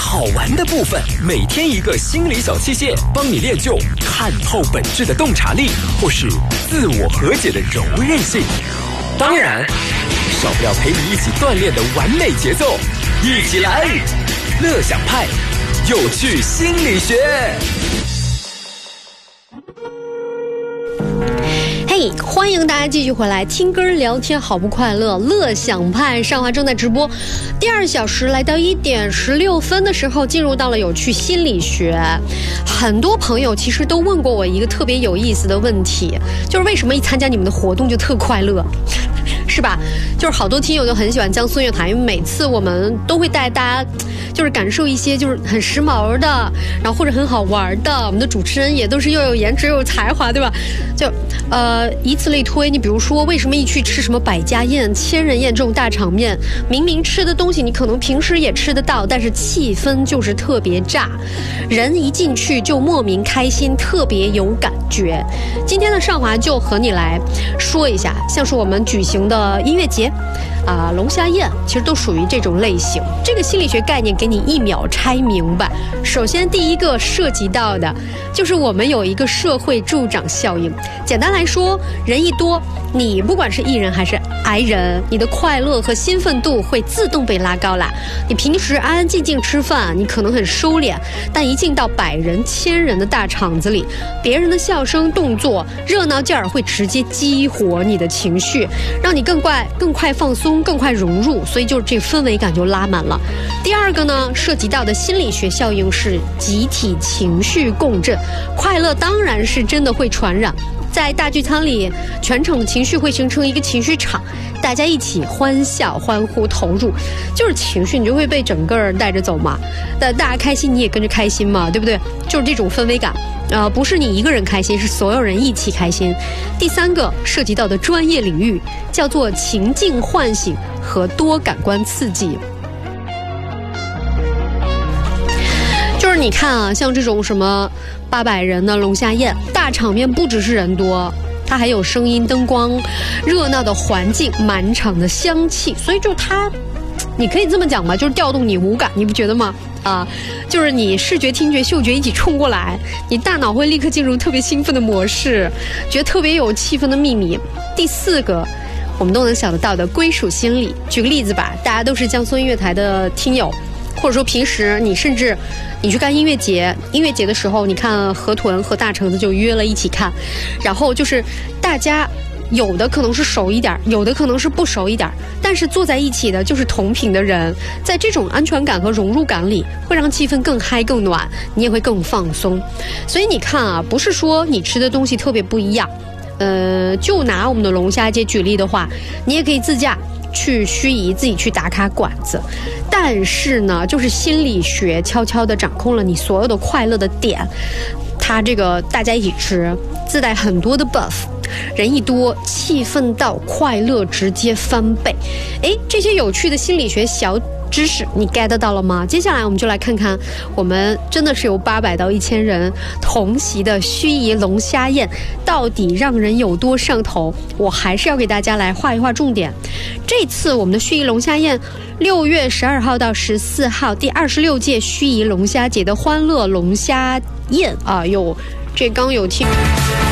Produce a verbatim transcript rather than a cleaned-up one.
好玩的部分，每天一个心理小器械，帮你练就看透本质的洞察力，或是自我和解的柔韧性。当然，少不了陪你一起锻炼的完美节奏。一起来，乐享派有趣心理学。 嘿，欢迎大家继续回来听歌聊天，好不快乐？乐享派上华正在直播，第二小时来到一点十六分的时候，进入到了有趣心理学。很多朋友其实都问过我一个特别有意思的问题，就是为什么一参加你们的活动就特快乐？是吧？就是好多听友都很喜欢江苏乐坛，因为每次我们都会带大家就是感受一些就是很时髦的，然后或者很好玩的。我们的主持人也都是又有颜值又有才华，对吧？就呃以此类推，你比如说为什么一去吃什么百家宴、千人宴这种大场面，明明吃的东西你可能平时也吃得到，但是气氛就是特别炸，人一进去就莫名开心，特别有感觉。今天的上华就和你来说一下，像是我们举行的音乐节啊、龙虾宴，其实都属于这种类型。这个心理学概念给你一秒拆明白。首先第一个涉及到的就是我们有一个社会助长效应。简单来说，人一多，你不管是艺人还是癌人，你的快乐和兴奋度会自动被拉高啦。你平时安安静静吃饭，你可能很收敛，但一进到百人千人的大场子里，别人的笑声动作热闹劲儿会直接激活你的情绪，让你更快更快放松，更快融入，所以就是这氛围感就拉满了。第二个呢，涉及到的心理学效应是集体情绪共振。快乐当然是真的会传染，在大聚餐里，全场的情绪会形成一个情绪场，大家一起欢笑、欢呼、投入，就是情绪你就会被整个人带着走嘛。但大家开心，你也跟着开心嘛，对不对？就是这种氛围感，呃，不是你一个人开心，是所有人一起开心。第三个涉及到的专业领域叫做情境唤醒和多感官刺激。就是你看啊，像这种什么八百人的龙虾宴，大场面不只是人多，它还有声音、灯光、热闹的环境、满场的香气，所以就它，你可以这么讲吧，就是调动你五感，你不觉得吗？啊，就是你视觉、听觉、嗅觉一起冲过来，你大脑会立刻进入特别兴奋的模式，觉得特别有气氛的秘密。第四个，我们都能想得到的归属心理。举个例子吧，大家都是江苏音乐台的听友，或者说平时你甚至你去看音乐节，音乐节的时候，你看河豚和大橙子就约了一起看，然后就是大家有的可能是熟一点，有的可能是不熟一点，但是坐在一起的就是同频的人，在这种安全感和融入感里，会让气氛更嗨更暖，你也会更放松。所以你看啊，不是说你吃的东西特别不一样，呃，就拿我们的龙虾节举例的话，你也可以自驾去盱眙自己去打卡馆子，但是呢，就是心理学悄悄地掌控了你所有的快乐的点。它这个大家一起吃，自带很多的 buff， 人一多，气氛到快乐直接翻倍。哎，这些有趣的心理学小知识你 get 到了吗？接下来我们就来看看，我们真的是有八百到一千人同席的盱眙龙虾宴，到底让人有多上头？我还是要给大家来画一画重点。这次我们的盱眙龙虾宴，六月十二号到十四号，第二十六届盱眙龙虾节的欢乐龙虾宴啊，有这刚有听。